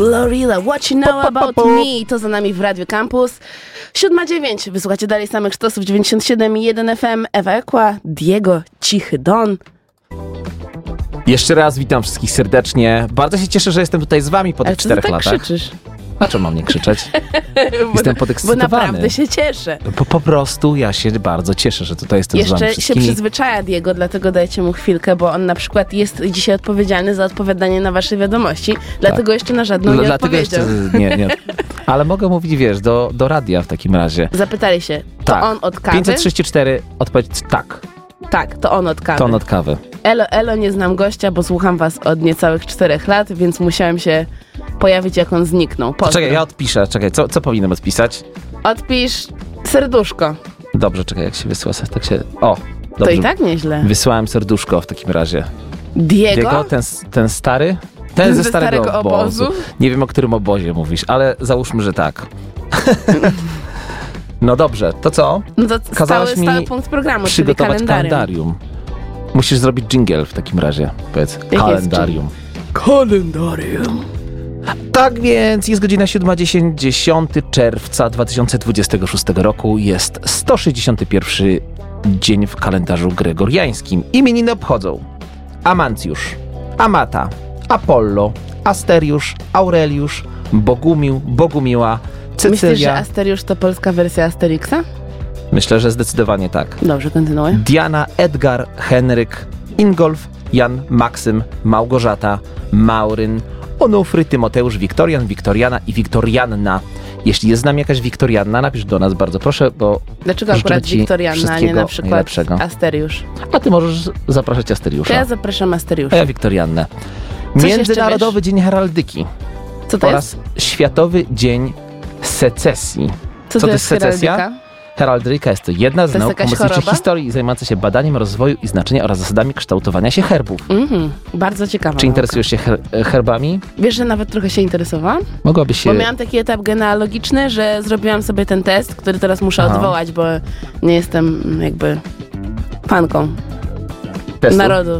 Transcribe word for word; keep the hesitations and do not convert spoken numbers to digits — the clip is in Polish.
Glorilla, what you know about me? To za nami w Radio Campus. siódma dziewięć. Wysłuchacie dalej samych sztosów dziewięćdziesiąt siedem i jeden F M. Ewa Ekła, Diego, Cichy Don. Jeszcze raz witam wszystkich serdecznie. Bardzo się cieszę, że jestem tutaj z wami po tych czterech tak latach. Krzyczysz? A czemu mam nie krzyczeć? Jestem podekscytowany. Bo naprawdę się cieszę. Po, po prostu ja się bardzo cieszę, że tutaj jestem Jeszcze z wami się wszystkimi. przyzwyczaja Diego, dlatego dajcie mu chwilkę, bo on na przykład jest dzisiaj odpowiedzialny za odpowiadanie na wasze wiadomości, dlatego jeszcze na żadną No, nie dlatego odpowiedział. jeszcze nie, nie. Ale mogę mówić, wiesz, do, do radia w takim razie. Zapytali się, to Tak. on od kawy? pięćset trzydzieści cztery, odpowiedź tak. Tak, to on od kawy. To on od kawy. Elo, elo, nie znam gościa, bo słucham was od niecałych czterech lat, więc musiałem się pojawić, jak on zniknął. Pozdro. Czekaj, ja odpiszę. Czekaj, co, co powinienem odpisać? Odpisz serduszko. Dobrze, czekaj, jak się wysyła, tak się... O, dobrze. To i tak nieźle. Wysłałem serduszko w takim razie. Diego? Diego, ten, ten stary? Ten ze Ze starego, starego obozu. obozu? Nie wiem, o którym obozie mówisz, ale załóżmy, że tak. No dobrze, to co? No to Kazałaś stały, mi stały punkt programu, czyli Przygotować kalendarium. kalendarium. Musisz zrobić dżingiel w takim razie. Powiedz, jest kalendarium. Kalendarium. Tak więc jest godzina siódma dziesięć, dziesiątego czerwca dwa tysiące dwudziestego szóstego roku. Jest sto sześćdziesiąty pierwszy dzień w kalendarzu gregoriańskim. Imieniny obchodzą Amancjusz, Amata, Apollo, Asteriusz, Aureliusz, Bogumił, Bogumiła, Cecylia. Myślisz, że Asteriusz to polska wersja Asterixa? Myślę, że zdecydowanie tak. Dobrze, kontynuuję. Diana, Edgar, Henryk, Ingolf, Jan, Maksym, Małgorzata, Mauryn, Onufry, Tymoteusz, Wiktorian, Wiktoriana i Wiktorianna. Jeśli jest z nami jakaś Wiktorianna, napisz do nas bardzo proszę, bo Dlaczego życzymy akurat ci Wiktorianna, a nie wszystkiego na przykład najlepszego. Asteriusz? A ty możesz zapraszać To Asteriusza, ja zapraszam a Asteriusza. ja Wiktoriannę. Coś jeszcze Międzynarodowy Dzień Heraldyki Co to oraz jest? Światowy Dzień Secesji. Co, co to jest secesja? heraldyka? Heraldyka jest to jedna z To jest nauk jakaś pomocniczych choroba? historii zajmująca się badaniem rozwoju i znaczenia oraz zasadami kształtowania się herbów. Mhm, bardzo ciekawa. Czy nauka. interesujesz się her- herbami? Wiesz, że nawet trochę się interesowałam? Mogłabyś się... Bo miałam taki etap genealogiczny, że zrobiłam sobie ten test, który teraz muszę Aha. odwołać, bo nie jestem jakby fanką testu? narodu